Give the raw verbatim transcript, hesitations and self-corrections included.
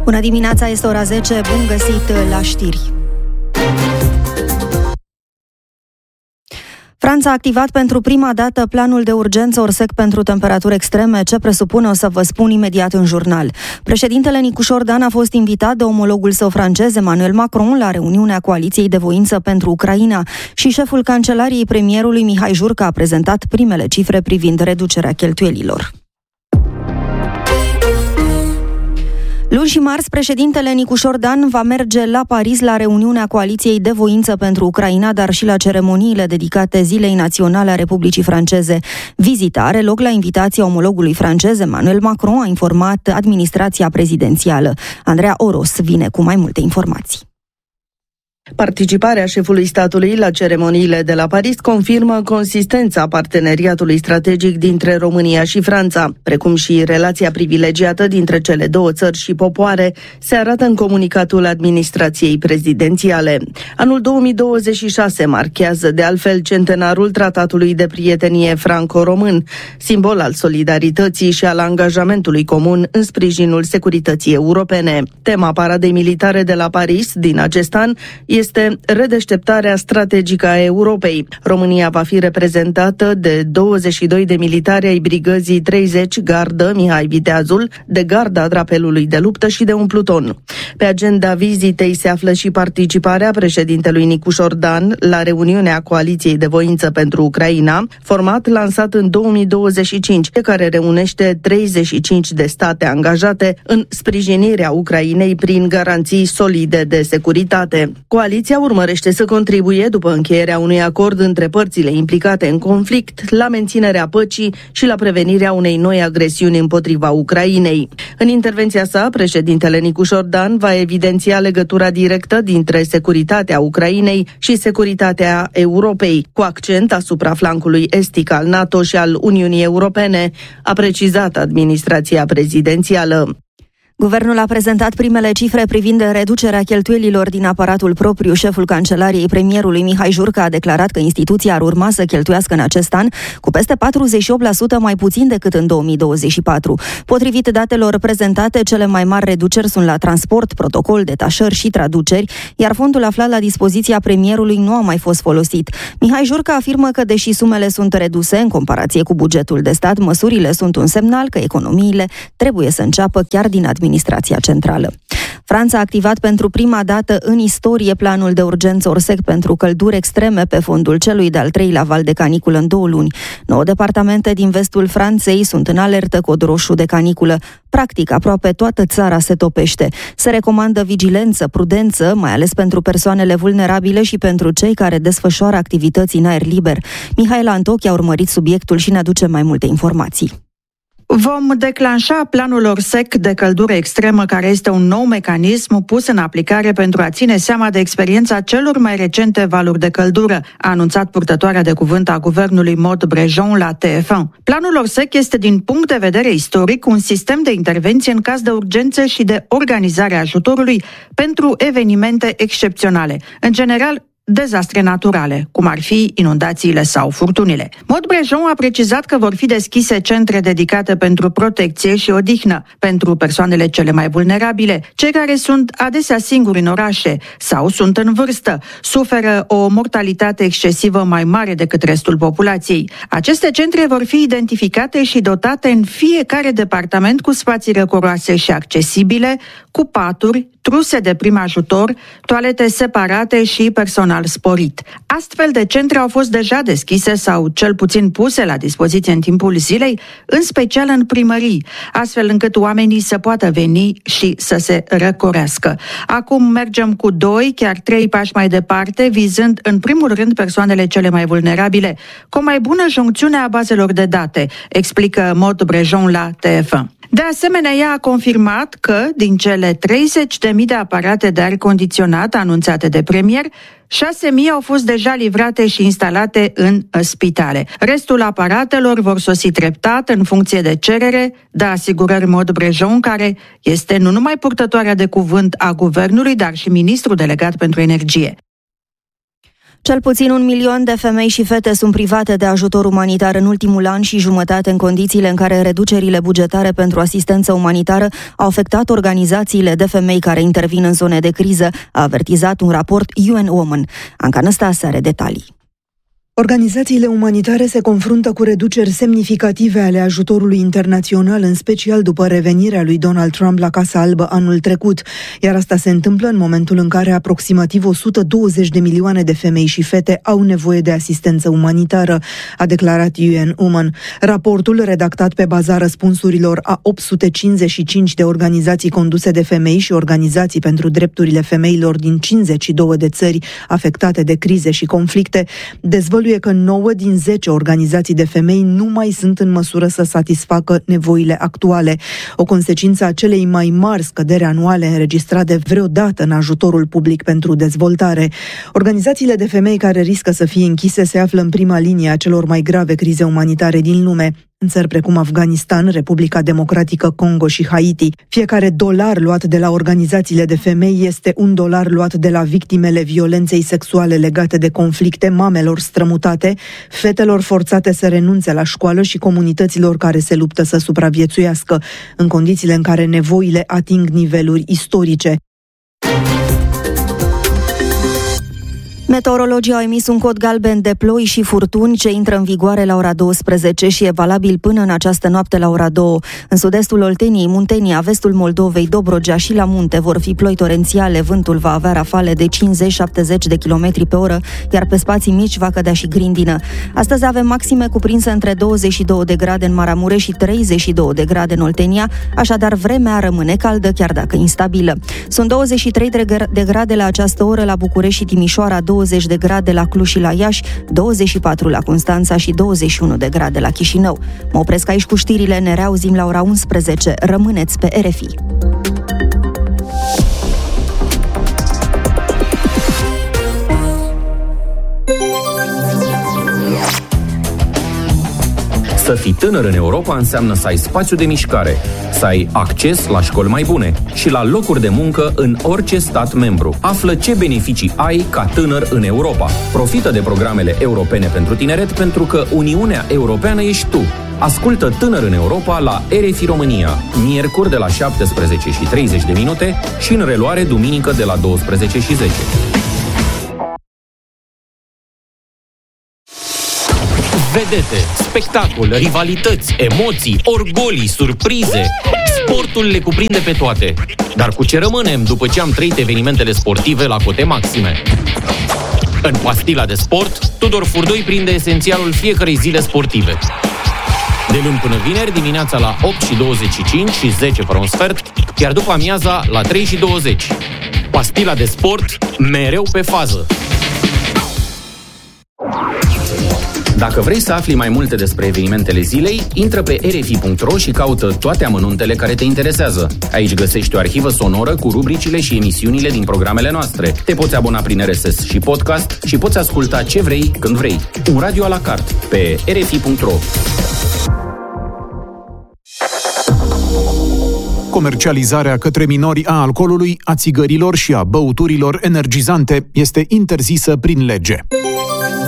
Bună dimineața, este ora zece, bun găsit la știri. Franța a activat pentru prima dată planul de urgență Orsec pentru temperaturi extreme. Ce presupune o să vă spun imediat în jurnal. Președintele Nicușor Dan a fost invitat de omologul său francez, Emmanuel Macron, la reuniunea Coaliției de Voință pentru Ucraina și șeful Cancelariei premierului Mihai Jurca a prezentat primele cifre privind reducerea cheltuielilor. Luni și marți, președintele Nicușor Dan va merge la Paris la reuniunea Coaliției de Voință pentru Ucraina, dar și la ceremoniile dedicate Zilei Naționale a Republicii Franceze. Vizita are loc la invitația omologului francez, Emmanuel Macron, a informat administrația prezidențială. Andreea Oros vine cu mai multe informații. Participarea șefului statului la ceremoniile de la Paris confirmă consistența parteneriatului strategic dintre România și Franța, precum și relația privilegiată dintre cele două țări și popoare, se arată în comunicatul administrației prezidențiale. Anul două mii douăzeci și șase marchează de altfel centenarul Tratatului de Prietenie franco-român, simbol al solidarității și al angajamentului comun în sprijinul securității europene. Tema paradei militare de la Paris din acest an este redeșteptarea strategică a Europei. România va fi reprezentată de douăzeci și doi de militari ai brigăzii treizeci Gardă Mihai Viteazul, de Garda Drapelului de Luptă și de un pluton. Pe agenda vizitei se află și participarea președintelui Nicușor Dan la reuniunea Coaliției de Voință pentru Ucraina, format lansat în două mii douăzeci și cinci, care reunește treizeci și cinci de state angajate în sprijinirea Ucrainei prin garanții solide de securitate. Coaliția urmărește să contribuie, după încheierea unui acord între părțile implicate în conflict, la menținerea păcii și la prevenirea unei noi agresiuni împotriva Ucrainei. În intervenția sa, președintele Nicușor Dan va evidenția legătura directă dintre securitatea Ucrainei și securitatea Europei, cu accent asupra flancului estic al NATO și al Uniunii Europene, a precizat administrația prezidențială. Guvernul a prezentat primele cifre privind reducerea cheltuielilor din aparatul propriu. Șeful Cancelariei premierului Mihai Jurca a declarat că instituția ar urma să cheltuiască în acest an cu peste patruzeci și opt la sută mai puțin decât în două mii douăzeci și patru. Potrivit datelor prezentate, cele mai mari reduceri sunt la transport, protocol, detașări și traduceri, iar fondul aflat la dispoziția premierului nu a mai fost folosit. Mihai Jurca afirmă că, deși sumele sunt reduse în comparație cu bugetul de stat, măsurile sunt un semnal că economiile trebuie să înceapă chiar din administrația centrală. Franța a activat pentru prima dată în istorie planul de urgență Orsec pentru călduri extreme pe fondul celui de-al treilea val de caniculă în două luni. Nouă departamente din vestul Franței sunt în alertă cod roșu de caniculă. Practic, aproape toată țara se topește. Se recomandă vigilență, prudență, mai ales pentru persoanele vulnerabile și pentru cei care desfășoară activități în aer liber. Mihaela Antochi a urmărit subiectul și ne aduce mai multe informații. Vom declanșa planul Orsec de căldură extremă, care este un nou mecanism pus în aplicare pentru a ține seama de experiența celor mai recente valuri de căldură, a anunțat purtătoarea de cuvânt a guvernului Maud Brejon la T F unu. Planul Orsec este, din punct de vedere istoric, un sistem de intervenție în caz de urgențe și de organizare a ajutorului pentru evenimente excepționale. În general, dezastre naturale, cum ar fi inundațiile sau furtunile. Maud Brejon a precizat că vor fi deschise centre dedicate pentru protecție și odihnă pentru persoanele cele mai vulnerabile, cei care sunt adesea singuri în orașe sau sunt în vârstă, suferă o mortalitate excesivă mai mare decât restul populației. Aceste centre vor fi identificate și dotate în fiecare departament cu spații răcoroase și accesibile, cu paturi, truse de prim ajutor, toalete separate și personal sporit. Astfel de centre au fost deja deschise sau cel puțin puse la dispoziție în timpul zilei, în special în primării, astfel încât oamenii să poată veni și să se răcorească. Acum mergem cu doi, chiar trei pași mai departe, vizând în primul rând persoanele cele mai vulnerabile, cu o mai bună juncțiune a bazelor de date, explică Maud Brejon la T F unu. De asemenea, ea a confirmat că, din cele treizeci de mii de aparate de aer condiționat anunțate de premier, șase mii au fost deja livrate și instalate în spitale. Restul aparatelor vor sosi treptat în funcție de cerere, dă asigurări Maud Brejon, care este nu numai purtătoarea de cuvânt a guvernului, dar și ministrul delegat pentru energie. Cel puțin un milion de femei și fete sunt private de ajutor umanitar în ultimul an și jumătate, în condițiile în care reducerile bugetare pentru asistență umanitară au afectat organizațiile de femei care intervin în zone de criză, a avertizat un raport U N Women. Anca Năstase are detalii. Organizațiile umanitare se confruntă cu reduceri semnificative ale ajutorului internațional, în special după revenirea lui Donald Trump la Casa Albă anul trecut, iar asta se întâmplă în momentul în care aproximativ o sută douăzeci de milioane de femei și fete au nevoie de asistență umanitară, a declarat U N Women. Raportul, redactat pe baza răspunsurilor a opt sute cincizeci și cinci de organizații conduse de femei și organizații pentru drepturile femeilor din cincizeci și două de țări afectate de crize și conflicte, dezvăluie că nouă din zece organizații de femei nu mai sunt în măsură să satisfacă nevoile actuale, o consecință a celei mai mari scăderi anuale înregistrate vreodată în ajutorul public pentru dezvoltare. Organizațiile de femei care riscă să fie închise se află în prima linie a celor mai grave crize umanitare din lume, în țări precum Afganistan, Republica Democratică Congo și Haiti. Fiecare dolar luat de la organizațiile de femei este un dolar luat de la victimele violenței sexuale legate de conflicte, mamelor strămutate, fetelor forțate să renunțe la școală și comunităților care se luptă să supraviețuiască, în condițiile în care nevoile ating niveluri istorice. Meteorologii au emis un cod galben de ploi și furtuni ce intră în vigoare la ora douăsprezece și e valabil până în această noapte la ora două. În sud-estul Olteniei, Muntenia, vestul Moldovei, Dobrogea și la munte vor fi ploi torențiale, vântul va avea rafale de cincizeci șaptezeci de kilometri pe oră, iar pe spații mici va cădea și grindină. Astăzi avem maxime cuprinse între douăzeci și două de grade în Maramureș și treizeci și două de grade în Oltenia, așadar vremea rămâne caldă, chiar dacă instabilă. Sunt douăzeci și trei de grade la această oră la București și Timișoara, douăzeci de grade la Cluj și la Iași, douăzeci și patru la Constanța și douăzeci și unu de grade la Chișinău. Mă opresc aici cu știrile, ne reauzim la ora unsprezece. Rămâneți pe R F I. Să fii tânăr în Europa înseamnă să ai spațiu de mișcare, să ai acces la școli mai bune și la locuri de muncă în orice stat membru. Află ce beneficii ai ca tânăr în Europa. Profită de programele europene pentru tineret, pentru că Uniunea Europeană ești tu. Ascultă Tânăr în Europa la R F I România, miercuri de la șaptesprezece și treizeci de minute și în reluare duminică de la douăsprezece și zece. Vedete, spectacol, rivalități, emoții, orgolii, surprize. Sportul le cuprinde pe toate. Dar cu ce rămânem după ce am trăit evenimentele sportive la cote maxime? În Pastila de Sport, Tudor Furdoi prinde esențialul fiecărei zile sportive. De luni până vineri, dimineața la opt și douăzeci și cinci și zece fără un sfert, iar după amiaza la trei și douăzeci. Pastila de Sport, mereu pe fază. Dacă vrei să afli mai multe despre evenimentele zilei, intră pe r f i punct r o și caută toate amănuntele care te interesează. Aici găsești o arhivă sonoră cu rubricile și emisiunile din programele noastre. Te poți abona prin R S S și podcast și poți asculta ce vrei, când vrei. Un radio à la carte pe r f i punct r o. Comercializarea către minori a alcoolului, a țigărilor și a băuturilor energizante este interzisă prin lege.